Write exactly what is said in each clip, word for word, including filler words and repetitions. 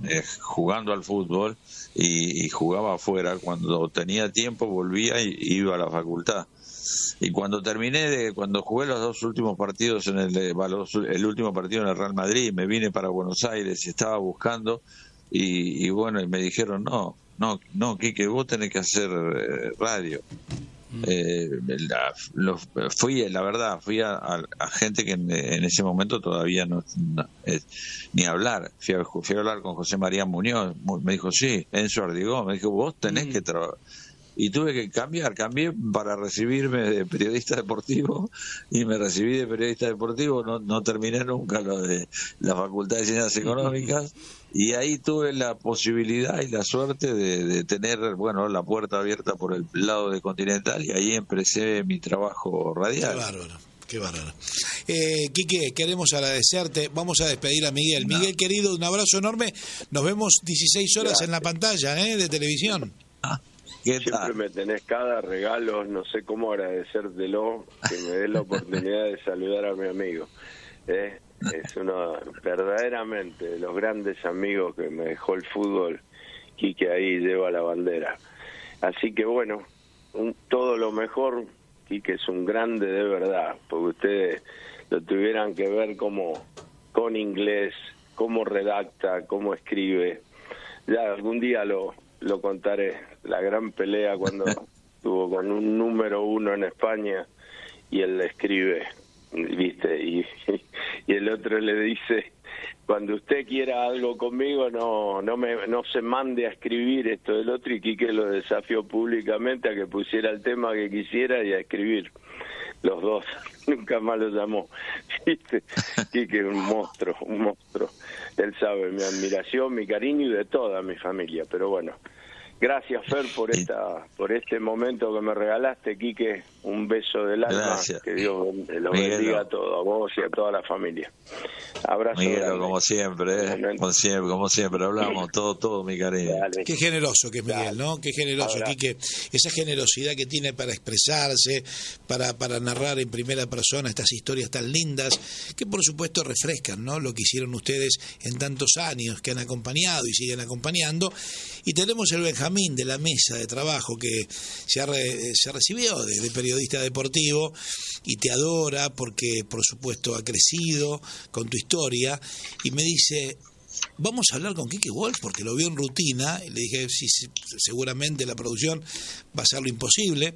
eh, jugando al fútbol y, y jugaba afuera. Cuando tenía tiempo volvía y, y iba a la facultad. Y cuando terminé de, cuando jugué los dos últimos partidos en el, el último partido en el Real Madrid, me vine para Buenos Aires y estaba buscando y, y bueno, y me dijeron no, no, no, Quique, vos tenés que hacer eh, radio. Eh, la, lo, fui, la verdad, fui a, a, a gente que en, en ese momento todavía no, no eh, ni hablar. Fui a, fui a hablar con José María Muñoz, me dijo, sí, Enzo Ardigó, me dijo, vos tenés mm. que trabajar. Y tuve que cambiar, cambié para recibirme de periodista deportivo y me recibí de periodista deportivo, no, no terminé nunca lo de la Facultad de Ciencias Económicas y ahí tuve la posibilidad y la suerte de, de tener, bueno, la puerta abierta por el lado de Continental y ahí empecé mi trabajo radial. Qué bárbaro. Qué bárbaro. Eh, Quique, queremos agradecerte. Vamos a despedir a Miguel. No. Miguel, querido, un abrazo enorme. Nos vemos dieciséis horas Gracias. En la pantalla ¿eh? de televisión. Ah. Siempre me tenés cada regalo, no sé cómo agradecértelo, que me des la oportunidad de saludar a mi amigo. ¿eh? Es uno verdaderamente de los grandes amigos que me dejó el fútbol, Quique ahí lleva la bandera. Así que bueno, un, todo lo mejor, Quique es un grande de verdad, porque ustedes lo tuvieran que ver como con inglés, cómo redacta, cómo escribe. Ya algún día lo... lo contaré, la gran pelea cuando estuvo con un número uno en España y él le escribe, viste, y, y el otro le dice, cuando usted quiera algo conmigo no no me no se mande a escribir esto del otro, y Quique lo desafió públicamente a que pusiera el tema que quisiera y a escribir. Los dos, nunca más lo llamó. ¿Viste? Quique es un monstruo, un monstruo. Él sabe mi admiración, mi cariño y de toda mi familia. Pero bueno, gracias, Fer, por esta por este momento que me regalaste, Quique. Un beso del alma. Gracias. Que Dios los bendiga a todos, a vos y a toda la familia. Abrazo. Miguel, como siempre, ¿eh? como siempre, como siempre, hablamos todo, todo, mi cariño. Dale. Qué generoso que es Miguel, Dale. ¿no? Qué generoso, Abrazo. Quique. Esa generosidad que tiene para expresarse, para, para narrar en primera persona estas historias tan lindas, que por supuesto refrescan, ¿no? Lo que hicieron ustedes en tantos años, que han acompañado y siguen acompañando. Y tenemos el Benjamín de la mesa de trabajo que se, ha re, se recibió de, de periodista deportivo y te adora porque por supuesto ha crecido con tu historia y me dice, vamos a hablar con Quique Wolf porque lo vio en rutina, y le dije, sí, seguramente la producción va a ser lo imposible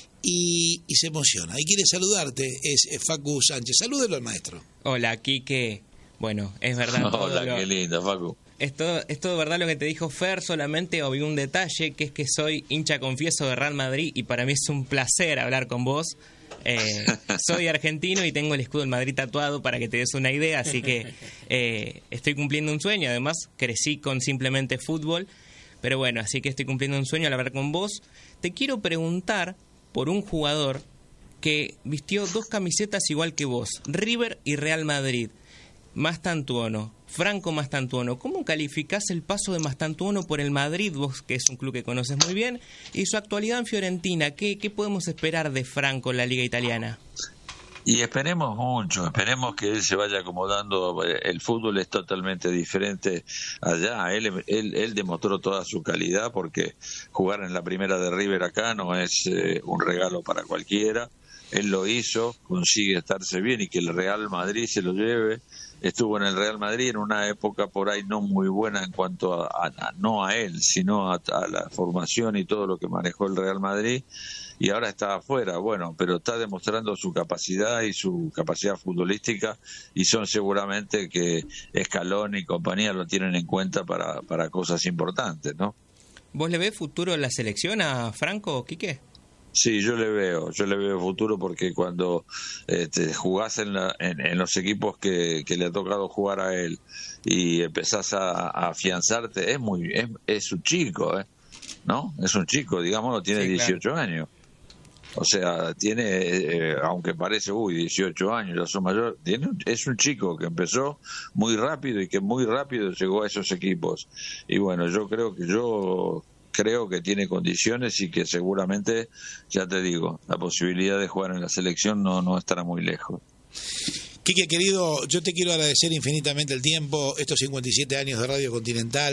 y, y se emociona y quiere saludarte, es, es Facu Sánchez. Salúdelo al maestro. Hola, Quique. Bueno, es verdad. Hola, lo... qué lindo, Facu. Es todo, es todo verdad lo que te dijo Fer, solamente obvio un detalle, que es que soy hincha confieso de Real Madrid y para mí es un placer hablar con vos. Eh, soy argentino y tengo el escudo del Madrid tatuado para que te des una idea, así que eh, estoy cumpliendo un sueño. Además, crecí con simplemente fútbol, pero bueno, así que estoy cumpliendo un sueño al hablar con vos. Te quiero preguntar por un jugador que vistió dos camisetas igual que vos, River y Real Madrid. Mastantuono, Franco Mastantuono, ¿cómo calificás el paso de Mastantuono por el Madrid, vos que es un club que conoces muy bien, y su actualidad en Fiorentina? ¿Qué, qué podemos esperar de Franco en la Liga Italiana? Y esperemos mucho, esperemos que él se vaya acomodando. El fútbol es totalmente diferente allá. Él, él, él demostró toda su calidad porque jugar en la primera de River acá no es eh, un regalo para cualquiera. Él lo hizo, consigue estarse bien y que el Real Madrid se lo lleve. Estuvo en el Real Madrid en una época por ahí no muy buena en cuanto a, a, a no a él, sino a, a la formación y todo lo que manejó el Real Madrid, y ahora está afuera, bueno, pero está demostrando su capacidad y su capacidad futbolística, y son seguramente que Scaloni y compañía lo tienen en cuenta para, para cosas importantes, ¿no? ¿Vos le ves futuro en la selección a Franco, Quique? Sí, yo le veo, yo le veo futuro porque cuando eh, te jugás en, la, en, en los equipos que, que le ha tocado jugar a él y empezás a, a afianzarte, es muy es, es un chico, ¿eh? ¿No? Es un chico, digamos, no tiene sí, dieciocho claro. años. O sea, tiene, eh, aunque parece, uy, dieciocho años, ya son mayor, tiene, es un chico que empezó muy rápido y que muy rápido llegó a esos equipos. Y bueno, yo creo que yo... creo que tiene condiciones y que seguramente, ya te digo, la posibilidad de jugar en la selección no, no estará muy lejos. Quique, querido, yo te quiero agradecer infinitamente el tiempo, estos cincuenta y siete años de Radio Continental.